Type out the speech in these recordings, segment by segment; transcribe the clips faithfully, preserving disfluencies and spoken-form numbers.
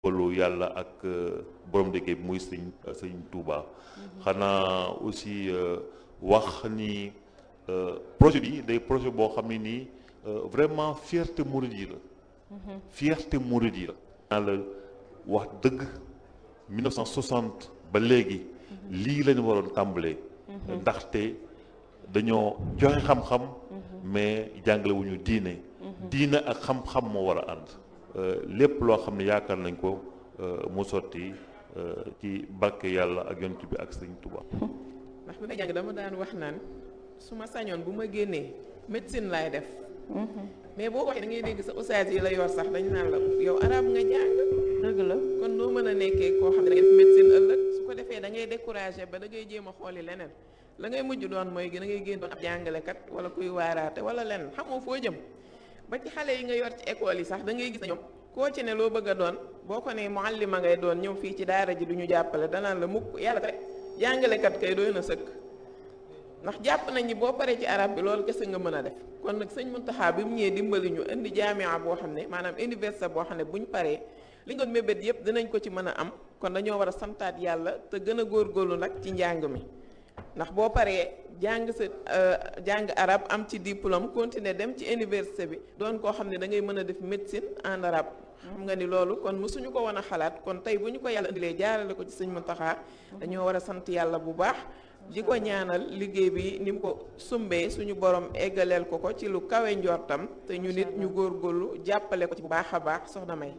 wolu yàlla ak borom dëkk bi muy sëñ sëñ Touba. xanaa aussi wax ni projet bi day projet boo xam ne nii vraiment fierté mouride yi la. fierté mouride yi la. naa la wax dëgg mille neuf cent soixante ba léegi lii lañu waroon tàmbalee. ndaxte dañoo joxe xam-xam. mais jàngale wu ñu diine. diine ak xam-xam moo war a ànd. lépp loo xam ne yaakaar nañ ko mu sotti ci barke yàlla ak yonent bi ak sëñ Touba. ndax bi may jàng dama daan wax naan su ma sañoon bu ma génnee médecine laay def. mais boo ko waxee da ngay dégg sa ustaas yi la yor sax dañu naan la yow arab nga jàng. dëgg la kon noo mën a nekkee koo xam ne da ngay def médecine ëllëg su ko defee da ngay découragé ba da ngay jéem a xooli leneen la ngay mujj doon mooy da ngay génn doon ab jàngalekat wala kuy waaraate wala leneen xamoo foo jëm. ba ci xale yi nga yor ci école yi sax da ngay gis na ñoom koo ci ne loo bëgg a doon boo ko ne muallima ngay doon ñëw fii ci daara ji du ñu jàppale danaan la mukk yàlla rek jàngalekat kay doy na sëkk ndax jàpp nañ ni boo paree ci arab bi loolu kese nga mën a def kon nag sëñ Muntaxa bi mu ñëwee dimbali ñu indi jaamia boo xam ne maanaam université boo xam ne buñ paree li nga doon mébét yëpp dinañ ko ci mën a am kon dañoo war a santaat yàlla te gën a góorgóorlu nag ci njàng mi ndax boo paree jàng sa jàng arab am ci diplôme continuer dem ci université bi doon koo xam ne da ngay mën a def médecine en arabe xam nga ni loolu kon mësuñu ko woon a xalaat kon tey bu ñu ko yàlla indilee jaarale ko ci sëñ Muntaxa dañoo war a sant yàlla bu baax di ko ñaanal liggéey bi ni mu ko sumbee suñu borom eggaleel ko ko ci lu kawe njortam te ñu nit ñu góorgóorlu jàppale ko ci bu baax a baax soxna May.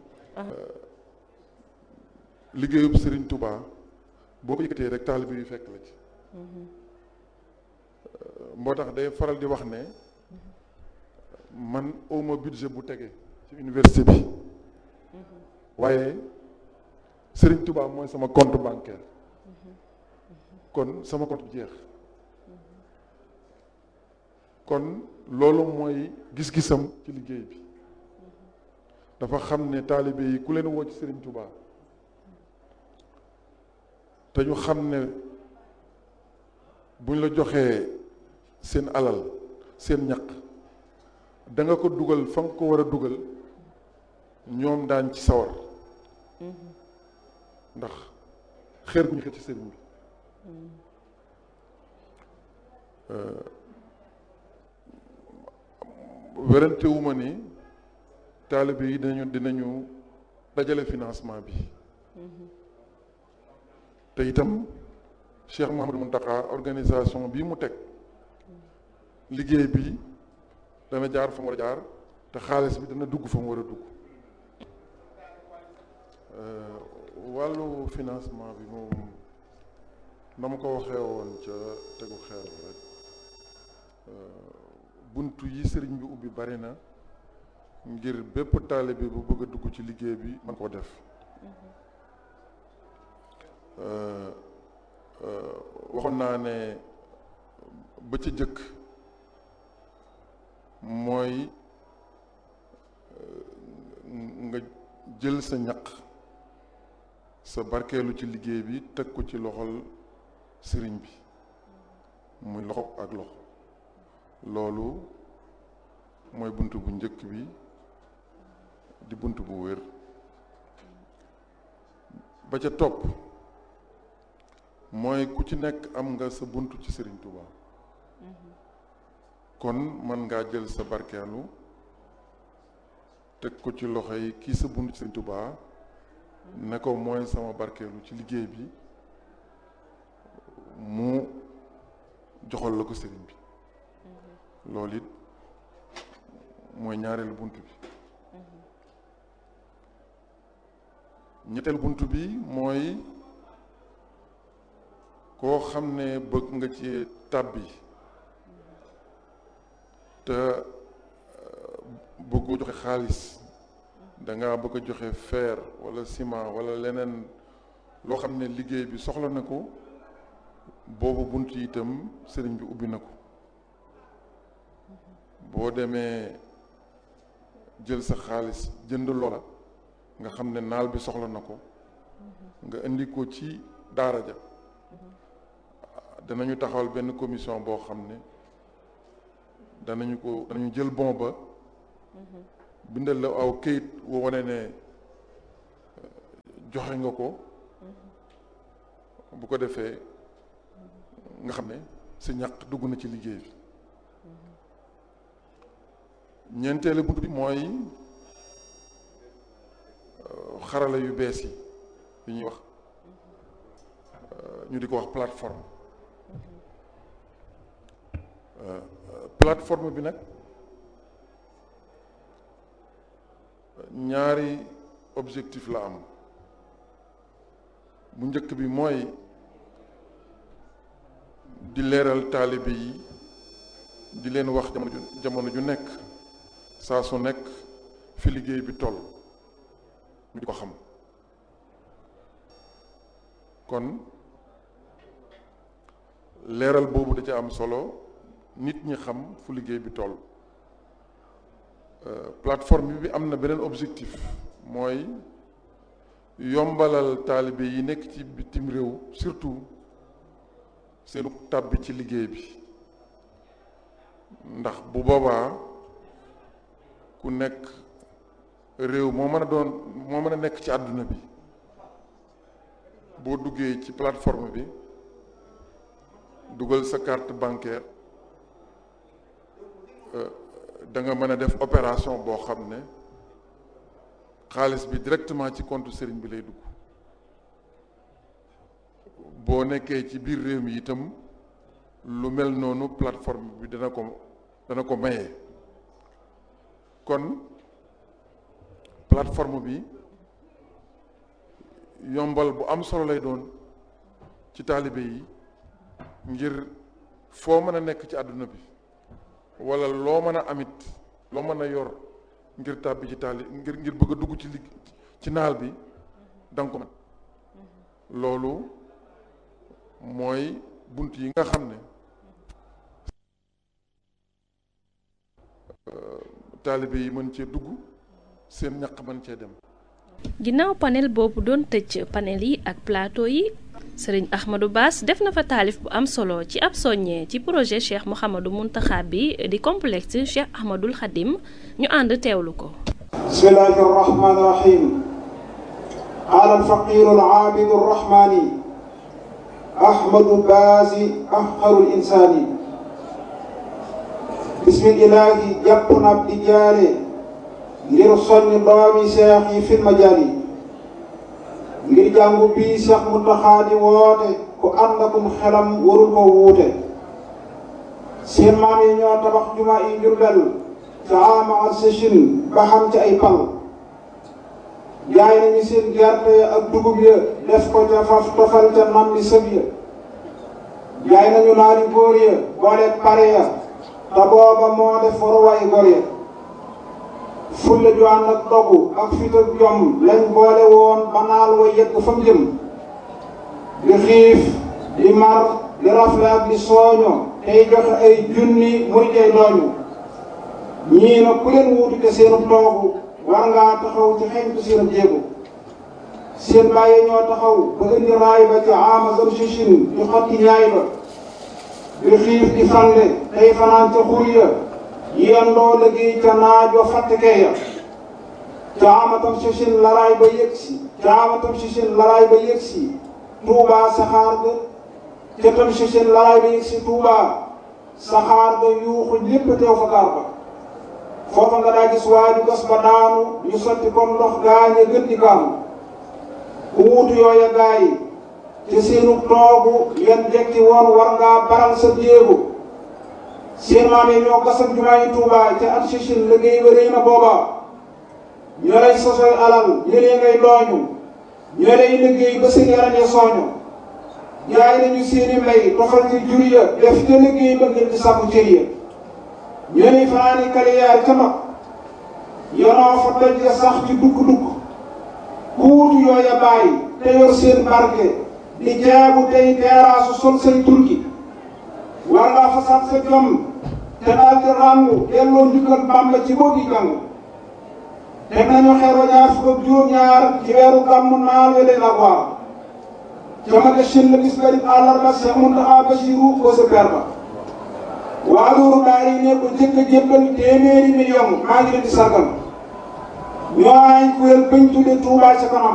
liggéeyub Serigne Touba boo ko yëkkatee rek taalibe yu fekk la ci. moo tax day faral di wax ne man awma budget bu tege ci université bi waaye Serigne Touba mooy sama compte bancaire kon sama compte jeex kon loolu mooy gis-gisam ci liggéey bi dafa xam ne taalibe yi ku leen woo ci Serigne Touba te ñu xam ne buñ la joxee seen alal seen ñaq da nga ko dugal fa nga ko war a dugal ñoom daañ ci sawar ndax xeer gu ñu xëcc ci sëriñ bi werante wu ma ni taalibe yi dinañu dinañu dajale financement bi te itam Cheikh Mouhamadou Mountakha organisation bii mu teg liggéey bi dana jaar fa mu war a jaar te xaalis bi dana dugg fa mu war a dugg wàllu financement bi moom na ma ko waxee woon ca tegu xeer rek buntu yi sëriñ bi ubbi bari na ngir bépp taalibe bu bëgg a dugg ci liggéey bi man koo def waxoon naa ne ba ci jëkk mooy nga jël sa ñaq sa barkeelu ci liggéey bi teg ko ci loxol sëriñ bi muy loxo ak loxo loolu mooy bunt bu njëkk bi di bunt bu wér ba ca topp mooy ku ci nekk am nga sa bunt ci Serigne Touba kon man ngaa jël sa barkeelu teg ko ci loxo yi kii sa bunt ci Serigne Touba ne ko mooy sama barkeelu ci liggéey bi mu joxal la ko Serigne bi loolu it mooy ñaareelu bunt bi ñetteelu bunt bi mooy koo xam ne bëgg nga ci tàbbi te bëggoo joxe xaalis danga bëgg a joxe fer wala ciment wala leneen loo xam ne liggéey bi soxla na ko boobu bunt yi itam sëriñ bi ubbi na ko boo demee jël sa xaalis jënd loola nga xam ne naal bi soxla na ko nga indi ko ci daara ja danañu taxawal benn commission boo xam ne danañu ko danañu jël bon ba bindal la aw këyit woo wane ne joxe nga ko bu ko defee nga xam ne sa ñaq dugg na ci liggéey bi ñeenteelu bunt bi mooy xarala yu bees yi yi ñuy wax ñu di ko wax plateforme plateforme bi nag ñaari objectif la am bu njëkk bi mooy di leeral taalibe yi di leen wax jamono ju jamono ju nekk saa su nekk fi liggéey bi toll ñu di ko xam kon leeral boobu da ca am solo nit ñi xam fu liggéey bi toll plateforme bi am na beneen objectif mooy yombalal taalibe yi nekk ci bitim réew surtout seenu tàbbi ci liggéey bi ndax bu boobaa ku nekk réew moo mën a doon moo mën a nekk ci àdduna bi boo duggee ci plateforme bi dugal sa carte bancaire da nga mën a def opération boo xam ne xaalis bi directement ci compte sëriñ bi lay dugg boo nekkee ci biir réew mi itam lu mel noonu plateforme bi dana ko dana ko maye kon plateforme bi yombal bu am solo lay doon ci taalibe yi ngir foo mën a nekk ci àdduna bi wala loo mën a amit loo mën a yor ngir tàbbi ci taali ngir ngir bëgg a dugg ci ligg ci naal bi danga ko mën loolu mooy bunt yi nga xam ne taalibe yi mën cee dugg seen ñaq mën cee dem. ginnaaw panel boobu doon tëj panel yi ak plateau yi sëriñ Ahmadou Bass def na fa taalif bu am solo ci ab soññee ci projet Cheikh Mouhamadou Mountakha bi di complexe Cheikh Ahmadoul Khadim ñu ànd teewlu ko. bismillahi rahmani rahim qaala alfaqiru alaabidu arrahmani Ahmadou Bass afqarul insaani bismillahi jàpp na di jaare ngir soññ doomi seex yi fil majaali ngir jàngu bii Cheikh Mountakha di woote ku ànd akum xelam warul ko wuute seen maam yi ñoo tabax juma yi Jurbel ca ama ak sëchin ba xam ci ay pal jaay nañu seen gerte ak dugub ya def ko ca faf tofal ca nam li sëb ya jaay nañu naari góor ya boole pare ya te booba moo def waruwaay góor ya fulla ju ànd ak dogu ak fit ak jom lañ boole woon ba naal wa yegg fa mu jëm di xiif di mar di rafle ak di sooño tey joxe ay junni muy tey dooñu ñii nag ku leen wuutu te seenu toogu war ngaa taxaw ci xeñtu seen jéego seen bàyyi ñoo taxaw ba indi raay ba ci ama zam sichin di xotti ñaay ba di xiif di fande tey fanaan ca xur ya yendoo liggéey ca naajoo fàttekee ya caamatam sichin laraay ba yëgsi caamatam sichin laraay ba yëgsi tuubaa saxaar ga ca tam sichin laraay ba yëgsi tuubaa saxaar ga yuuxu ñépp teew fa gaar ba foofa nga daa gis waaju gas ba daanu ñu sotti comme ndox gaañe gën di kaanu ku wuutu yooya gaa yi ci seenu toogu yan jekki woon war ngaa baral sa jéego seen maam yi ñoo gasam jumaa yi Tuubaa ca at sichin liggéey ba rëy na booba ñoo lay sosoy alal ñëlee ngay dooñu ñoo lay liggéey ba seen yaram ya sooñu jaay nañu seeni mbay tofal ci jur ya def ca liggéey ba ngir di sàkku cër ya ñoo lay fanaani kaliyaar ca mag yonoo fa doj ya sax ci dukk-dukk ku wutu yooya bàyyi te yor seen barke di jaabu tey teeraasu sol say turki war ngaa fasaat sa jom te daal di ràngu delloo njukkal Bàmba ci boogi jàng teg nañu xeer wa ñaar fukk ak juróom-ñaar ci weeru gàmmu naal we leen ak waar ca maga shin la bis garib àllarba Cheikh Mountakha Bassirou ko sa per ba waa loolu daal yi ne ko njëkk a jébbal téeméeri million maa ngi leen di sargal ñoo ay kuréel bañ tudde Touba ca kanam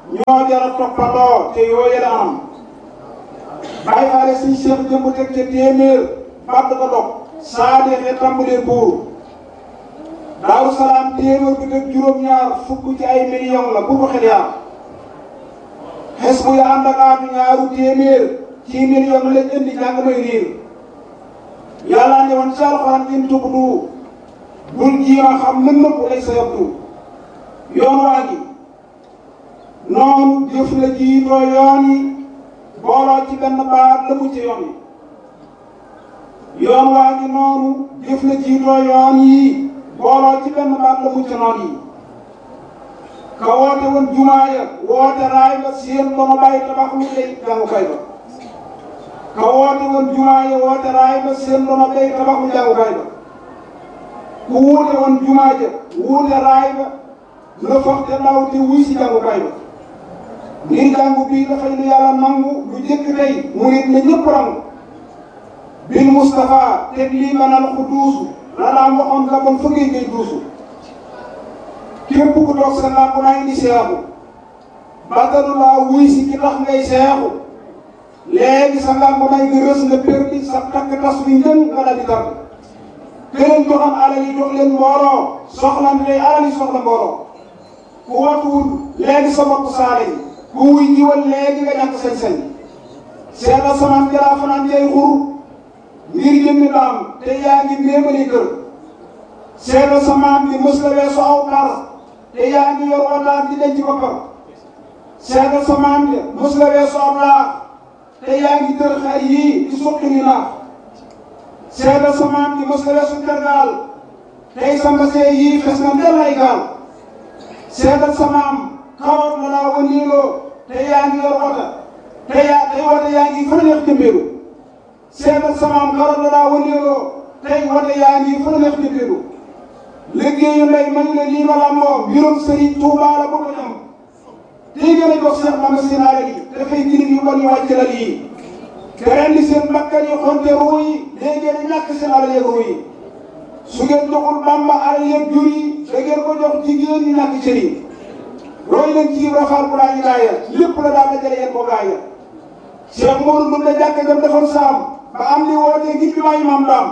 ñoo jara toppandoo te yooyu la am bàyyi faale suñ Cheikh jëmb teg ca téeméer bàtt ko dog saa deexee tàmbalee buur Daaru Salaam téeméer bi teg juróom-ñaar fukk ci ay million la bu ko xel yaa xes bu ya ànd ak aatu ñaaru téeméer ci million lañ indi jàng may riir yàlla ne woon ci alxuraan in tubdu bul jiima xam lën nëpp lay sa yabdu yoon waa gi noonu jëf la jiitoo yoon yi booloo ci benn baat la mu ci yoon yi yoon waa gi noonu jëf la jiitoo yoon yi booloo ci benn baat la mu ci noon yi ka woote woon jumaa ya woote raay ba seen dono bàyyi tabax lu lay jàngukaay ba ka woote woon jumaa ya woote raay ba seen dono bàyyi tabax lu jàngukaay ba ku wuute woon jumaa ja wuute raay ba la foog te ndaw te wuy si jàngukaay ba ngir jàngu bii dafay lu yàlla nangu lu jëkk tey mu nit na ñëpp rangu bil Moustapha teg lii manal ku duusu la daan waxoon la bon fëggee ngay duusu képp ku toog sa làmp naa indi seexu batalu laa wuy si ki tax ngay seexu léegi sa làmp naa nga rës nga perdi sa takk tas wi njën nga daal di tàgg këleen joxam alal yi jox leen mbooloo soxlan tey alal yi soxla mbooloo ku watuwul léegi sa bopp saale yi ku wuy jiwal léegi nga ñàkk sañ-sañ seetal samaan jalaa fanaan jay xur ngir jëmmi daam te yaa ngi méemali kër seetal samaan bi mës la weesu aw par te yaa ngi yor wataat di denc boppam seetal samaan bi mës la weesu aw laax te yaa ngi tër xar yii di suqi ni naax seetal samaan bi mës la weesu tergaal tey sa mbasee yii fes na ndel ay gaal seetal samaam kawoot la laa wëndeeloo te yaa ngi yor wota te yaa tey wota yaa ngi fa neex jëmbeelu seetal samaam kawoot la laa wëndeeloo tey wota yaa ngi fa neex jëmbeelu liggéeyu ndey mañu ne lii ma làmboo mbirum Sëriñ Tuubaa la bëgg a ñam tey gën a jox Seex Bamba seen alal yi dafay girim yu bon yu wàcc lal yi te rendi seen bakkan yi xonte ruu yi léegi ngeen ñàkk seen alal yeeg ruu yi su ngeen joxul Bamba alal yeeg jur yi da ngeen ko jox jigéen ñi ñàkk cër yi roy leen ci rafaal bu laa ñu laaya lépp la daal dajale yéen ko gaaya Cheikh Modou Ndoumbe jàkka jam defoon saam ba am li wootee ngir bi maa imam daam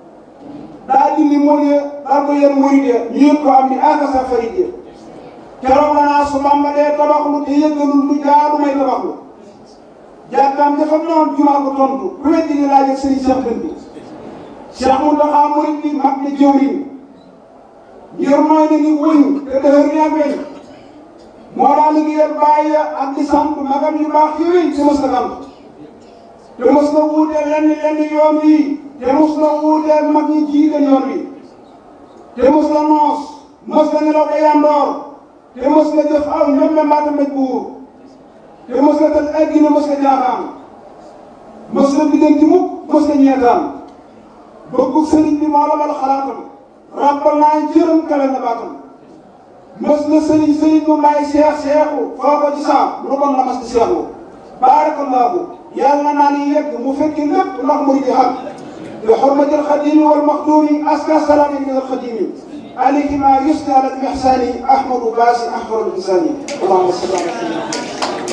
daa dindi mool ya daal ko yéen murid ya ñu yëpp ko am ni aka sa farid ya keroog la naa su Bamba dee tabaxlu te yëgalul lu jaadu may tabaxlu jàkkaam dafa noon jumaa ko tontu ku weddi ni laaj ak sëriñ Cheikh Dënd bi Cheikh Mountakha murid bi mag ne jëwriñ ngir mooy ne ni wëñ te dëhër ñaa weñ moo daa liggéeyal bàyyi ak di sant magam yu baax yooyu te mos na sant te mos na wuuteel lenn lenn yoon wi te mos na wuuteel mag ñi jiite yoon wi te mos na noos mos na nelaw ba yandoor te mos na jëf aw ñoom mbaata mbéj buur te mos na tëj ay gine mos na jaaxaan mos na diggante mukk mos na ñeetaan bëggu sëriñ bi moo la bal xalaatam ràbbal naa jërëm kale na baatam mos na sëriñ sëriñ mu may seex seexu foo ko ci saam lu bon la mas di seexu baarakallaahu yàlla na naa ni yegg mu fekki lépp ndax mu di xam bi xurmatil xadimi wal maxduumi aska salaami min al xadimi alayhi ma yusni ala al ihsani ahmadu baasi ahmadu insani allahumma salli ala sayyidina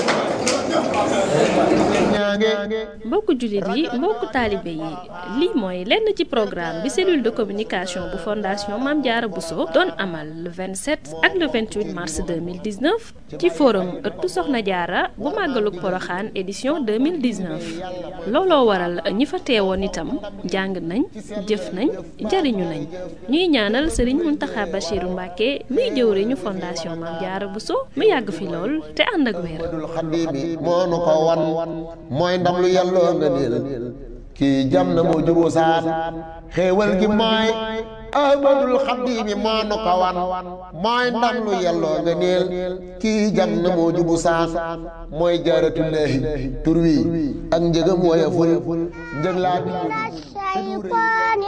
mbokku jullit yi mbokku taalibe yi lii mooy lenn ci programme bi cellule de communication bu fondation Mame Diarra Bousso doon amal le vingt-sept ak le vingt-huit mars deux mille dix-neuf ci forum ëttu Soxna Diarra bu màggalug Poroxaan édition deux mille dix-neuf looloo waral ñi fa teewoon itam jàng nañ jëf nañ jariñu nañ ñuy ñaanal Serigne Mountakha Bachirou Mbacké muy jëwriñu fondation Mame Diarra Bousso mu yàgg fi lool te ànd ak wér. moo nu ko wan mooy ndam lu yàlloo nga niil kii jam na moo juboo saan xéewal gi mooy ahmadul xadimi moo nu ko wan mooy ndam lu yàlloo nga niil kii jam na moo jubu saan mooy jaaratullaahi tur wi ak njëgam woyeful njëg laa bi